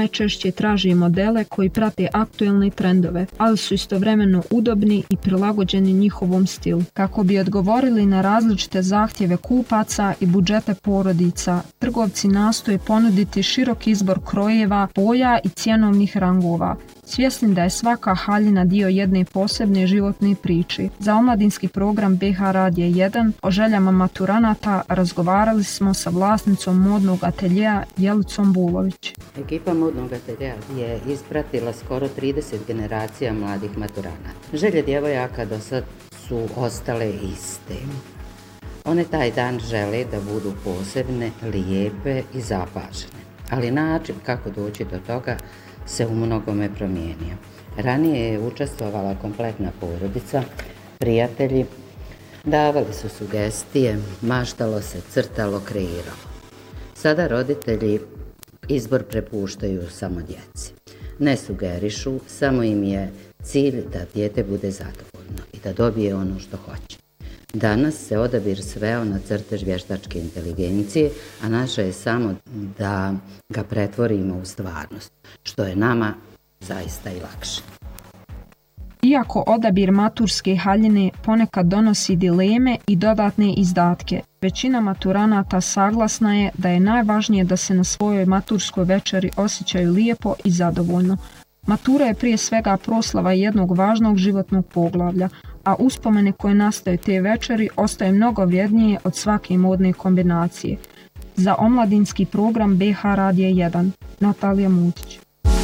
najčešće traži modele koji prate aktuelne trendove, ali su istovremeno udobni i prilagođeni njihovom stilu. Kako bi odgovorili na različite zahtjeve kupaca i budžete porodica, trgovci nastoje ponuditi širok izbor krojeva, boja i cjenovnih rangova, svjesni da je svaka haljina dio jedne posebne životne priče. Za omladinski program BH Radija 1 o željama maturanata razgovarali smo sa vlasnicom modnog ateljeja Jelicom Bulović. Ekipa modnog ateljeja je ispratila skoro 30 generacija mladih maturanata. Želje djevojaka do sad su ostale iste. One taj dan žele da budu posebne, lijepe i zapažene. Ali način kako doći do toga se u mnogome promijenio. Ranije je učestvovala kompletna porodica, prijatelji, davali su sugestije, maštalo se, crtalo, kreiralo. Sada roditelji izbor prepuštaju samo djeci. Ne sugerišu, samo im je cilj da dijete bude zadovoljno i da dobije ono što hoće. Danas se odabir sveo na crtež vještačke inteligencije, a naše je samo da ga pretvorimo u stvarnost, što je nama zaista i lakše. Iako odabir maturske haljine ponekad donosi dileme i dodatne izdatke, većina maturanata saglasna je da je najvažnije da se na svojoj maturskoj večeri osjećaju lijepo i zadovoljno. Matura je prije svega proslava jednog važnog životnog poglavlja, a uspomene koje nastaju te večeri ostaju mnogo vrijednije od svake modne kombinacije. Za omladinski program BH Radija 1, Natalija Mutić.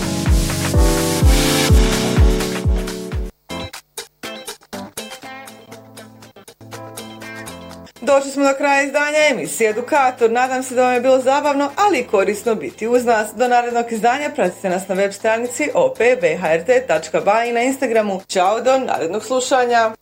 Došli smo do kraja izdanja emisije Edukator. Nadam se da vam je bilo zabavno, ali i korisno biti uz nas. Do narednog izdanja pratite nas na web stranici opbhrt.ba i na Instagramu. Ćao, do narednog slušanja.